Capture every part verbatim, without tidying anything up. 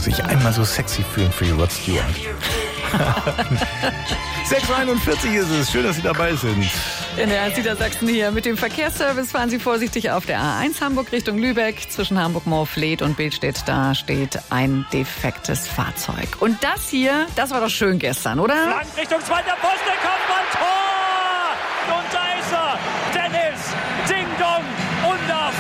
sich einmal so sexy fühlen für Rod Stewart. sechs Uhr einundvierzig ist es. Schön, dass Sie dabei sind. In der Niedersachsen hier mit dem Verkehrsservice fahren Sie vorsichtig auf der A eins Hamburg Richtung Lübeck. Zwischen Hamburg-Moorfleet und Billstedt, da steht ein defektes Fahrzeug. Und das hier, das war doch schön gestern, oder? Lang Richtung zweiter Posten, kommt Tor! Und da ist er, Dennis Ding Dong Undaff.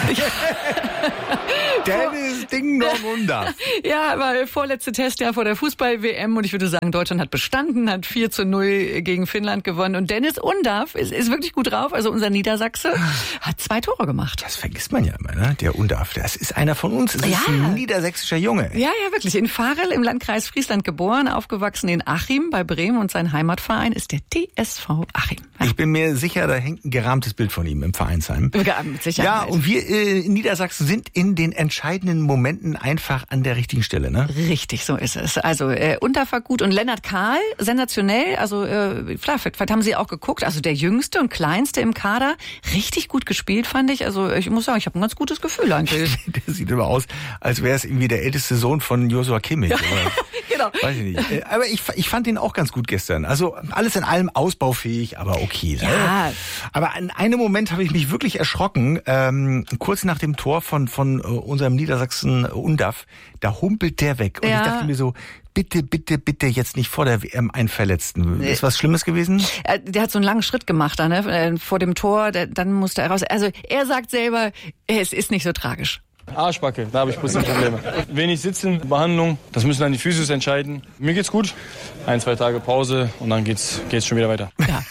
Dennis Ding Dong Undaff. Ja, aber vorletzte Testjahr vor der Fußball-W M und ich würde sagen, Deutschland hat bestanden, hat vier zu null gegen Finnland gewonnen und Dennis Undaff ist, ist wirklich gut drauf, also unser Niedersachse, hat zwei Tore gemacht. Das vergisst man ja immer, ne? Der Undaff, das ist einer von uns, das ja. ist ein niedersächsischer Junge. Ja, ja, wirklich. In Varel im Landkreis Friesland geboren, aufgewachsen in Achim bei Bremen und sein Heimatverein ist der T S V Achim. Ja. Ich bin mir sicher, da hängt ein gerahmtes Bild von ihm im Vereinsheim. Ja, mit Sicherheit. Ja, und wir äh, in Niedersachsen sind in den entscheidenden Momenten einfach an der richtigen Stelle, ne? Richtig, so ist es. Also äh, Undaff war gut und Lennart Kahl, sensationell. Also äh, klar, vielleicht haben Sie auch geguckt. Also der Jüngste und Kleinste im Kader, richtig gut gespielt, fand ich. Also ich muss sagen, ich habe ein ganz gutes Gefühl eigentlich. Der sieht immer aus, als wäre es irgendwie der älteste Sohn von Joshua Kimmich. Ja, oder, genau. Weiß ich nicht. Aber ich, ich fand ihn auch ganz gut gestern. Also alles in allem ausbaufähig, aber okay. Ne? Ja. Aber an einem Moment habe ich mich wirklich erschrocken. Ähm, kurz nach dem Tor von von äh, unserem Niedersachsen Undaff, da humpelt der weg. Und ja. ich dachte mir so, bitte, bitte, bitte jetzt nicht vor der W M einen Verletzten. Ist was Schlimmes gewesen? Der hat so einen langen Schritt gemacht da, ne? Vor dem Tor, dann musste er raus. Also er sagt selber, es ist nicht so tragisch. Arschbacke, da habe ich ein bisschen Probleme. Wenig Sitzen, Behandlung, das müssen dann die Physios entscheiden. Mir geht's gut. Ein, zwei Tage Pause und dann geht's, geht's schon wieder weiter. Ja.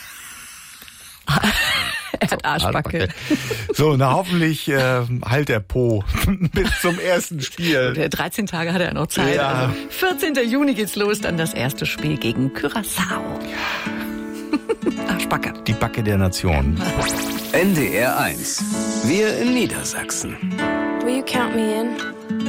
Er hat Arschbacke. So, na hoffentlich äh, halt der Po bis zum ersten Spiel. dreizehn Tage hat er noch Zeit. Ja. Also vierzehnten Juni geht's los, dann das erste Spiel gegen Curaçao. Arschbacke. Die Backe der Nation. N D R eins. Wir in Niedersachsen. Will you count me in?